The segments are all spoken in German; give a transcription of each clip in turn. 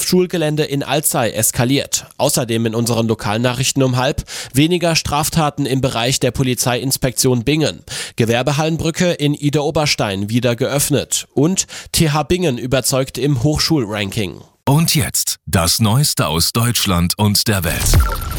Schulgelände in Alzey eskaliert. Außerdem in unseren Lokalnachrichten um 12:30 weniger Straftaten im Bereich der Polizeiinspektion Bingen. Gewerbehallenbrücke in Idar-Oberstein wieder geöffnet. Und TH Bingen überzeugt im Hochschulranking. Und jetzt das Neueste aus Deutschland und der Welt.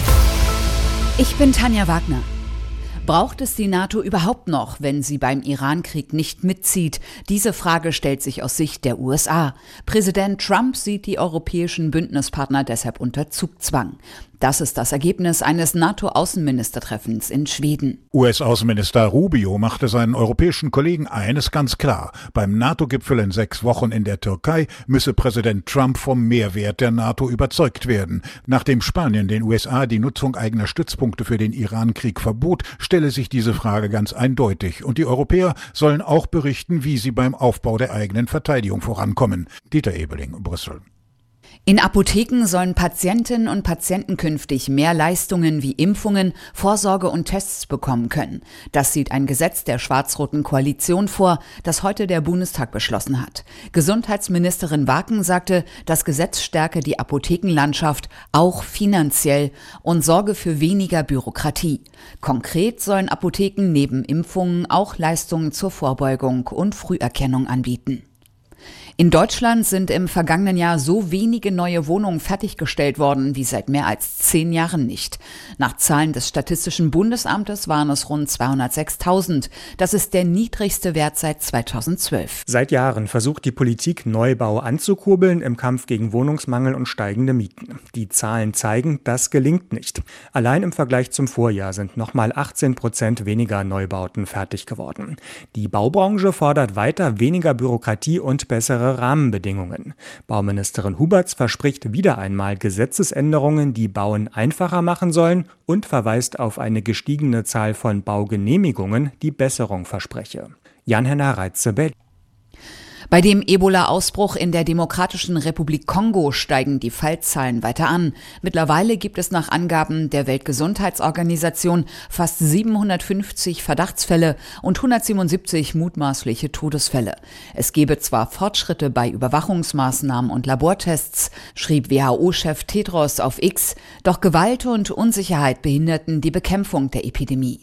Ich bin Tanja Wagner. Braucht es die NATO überhaupt noch, wenn sie beim Irankrieg nicht mitzieht? Diese Frage stellt sich aus Sicht der USA. Präsident Trump sieht die europäischen Bündnispartner deshalb unter Zugzwang. Das ist das Ergebnis eines NATO-Außenministertreffens in Schweden. US-Außenminister Rubio machte seinen europäischen Kollegen eines ganz klar. Beim NATO-Gipfel in 6 Wochen in der Türkei müsse Präsident Trump vom Mehrwert der NATO überzeugt werden. Nachdem Spanien den USA die Nutzung eigener Stützpunkte für den Irankrieg verbot, stelle sich diese Frage ganz eindeutig. Und die Europäer sollen auch berichten, wie sie beim Aufbau der eigenen Verteidigung vorankommen. Dieter Ebeling, Brüssel. In Apotheken sollen Patientinnen und Patienten künftig mehr Leistungen wie Impfungen, Vorsorge und Tests bekommen können. Das sieht ein Gesetz der schwarz-roten Koalition vor, das heute der Bundestag beschlossen hat. Gesundheitsministerin Waken sagte, das Gesetz stärke die Apothekenlandschaft auch finanziell und sorge für weniger Bürokratie. Konkret sollen Apotheken neben Impfungen auch Leistungen zur Vorbeugung und Früherkennung anbieten. In Deutschland sind im vergangenen Jahr so wenige neue Wohnungen fertiggestellt worden wie seit mehr als 10 Jahren nicht. Nach Zahlen des Statistischen Bundesamtes waren es rund 206.000. Das ist der niedrigste Wert seit 2012. Seit Jahren versucht die Politik, Neubau anzukurbeln im Kampf gegen Wohnungsmangel und steigende Mieten. Die Zahlen zeigen, das gelingt nicht. Allein im Vergleich zum Vorjahr sind nochmal 18% weniger Neubauten fertig geworden. Die Baubranche fordert weiter weniger Bürokratie und bessere Rahmenbedingungen. Bauministerin Huberts verspricht wieder einmal Gesetzesänderungen, die Bauen einfacher machen sollen und verweist auf eine gestiegene Zahl von Baugenehmigungen, die Besserung verspreche. Jan-Henner Reitze, Berlin. Bei dem Ebola-Ausbruch in der Demokratischen Republik Kongo steigen die Fallzahlen weiter an. Mittlerweile gibt es nach Angaben der Weltgesundheitsorganisation fast 750 Verdachtsfälle und 177 mutmaßliche Todesfälle. Es gebe zwar Fortschritte bei Überwachungsmaßnahmen und Labortests, schrieb WHO-Chef Tedros auf X, doch Gewalt und Unsicherheit behinderten die Bekämpfung der Epidemie.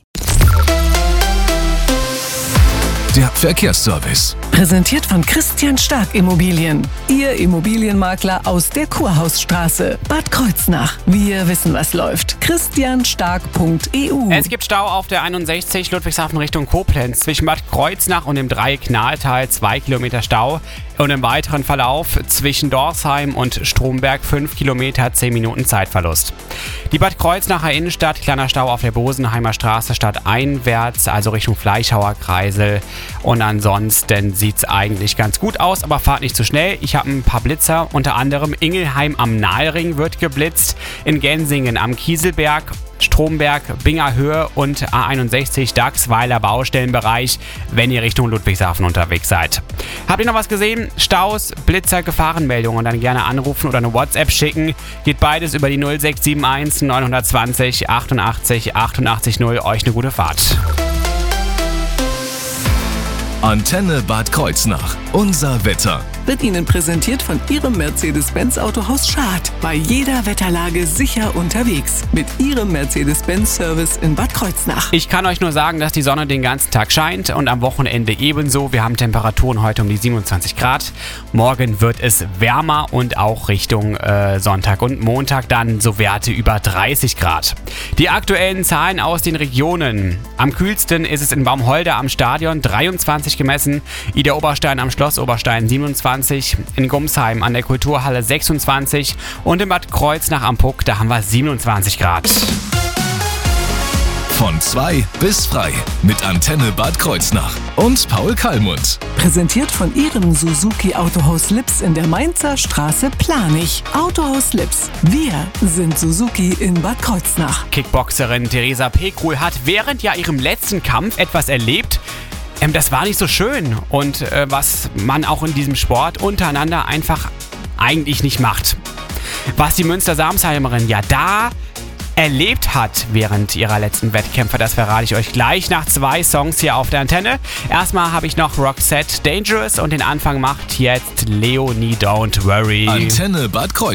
Der Verkehrsservice. Präsentiert von Christian Stark Immobilien. Ihr Immobilienmakler aus der Kurhausstraße, Bad Kreuznach. Wir wissen, was läuft. christianstark.eu. Es gibt Stau auf der 61 Ludwigshafen Richtung Koblenz. Zwischen Bad Kreuznach und dem Dreieck-Nahetal 2 Kilometer Stau. Und im weiteren Verlauf zwischen Dorsheim und Stromberg 5 Kilometer, 10 Minuten Zeitverlust. Die Bad Kreuznacher Innenstadt, kleiner Stau auf der Bosenheimer Straße stadteinwärts, also Richtung Fleischhauer Kreisel. Und ansonsten sieht es eigentlich ganz gut aus, aber fahrt nicht zu schnell. Ich habe ein paar Blitzer, unter anderem Ingelheim am Nahlring wird geblitzt, in Gensingen am Kieselberg, Stromberg, Binger Höhe und A61 Dachsweiler Baustellenbereich, wenn ihr Richtung Ludwigshafen unterwegs seid. Habt ihr noch was gesehen? Staus, Blitzer, Gefahrenmeldungen, dann gerne anrufen oder eine WhatsApp schicken. Geht beides über die 0671 920 88 88 0. Euch eine gute Fahrt. Antenne Bad Kreuznach. Unser Wetter. Wird Ihnen präsentiert von Ihrem Mercedes-Benz Autohaus Schad. Bei jeder Wetterlage sicher unterwegs. Mit Ihrem Mercedes-Benz-Service in Bad Kreuznach. Ich kann euch nur sagen, dass die Sonne den ganzen Tag scheint und am Wochenende ebenso. Wir haben Temperaturen heute um die 27 Grad. Morgen wird es wärmer und auch Richtung Sonntag und Montag dann so Werte über 30 Grad. Die aktuellen Zahlen aus den Regionen. Am kühlsten ist es in Baumholder am Stadion 23 gemessen, Idar-Oberstein am Schloss Oberstein 27, in Gumsheim an der Kulturhalle 26 und in Bad Kreuznach am Puck, da haben wir 27 Grad. Von 2 bis frei mit Antenne Bad Kreuznach und Paul Kallmund. Präsentiert von Ihrem Suzuki Autohaus Lips in der Mainzer Straße Planich. Autohaus Lips. Wir sind Suzuki in Bad Kreuznach. Kickboxerin Theresa Pekrul hat während ihrem letzten Kampf etwas erlebt. Das war nicht so schön und was man auch in diesem Sport untereinander einfach eigentlich nicht macht. Was die Münster-Samsheimerin da erlebt hat während ihrer letzten Wettkämpfe, das verrate ich euch gleich nach 2 Songs hier auf der Antenne. Erstmal habe ich noch Roxette Dangerous und den Anfang macht jetzt Leonie Don't Worry. Antenne Bad Kreuznach.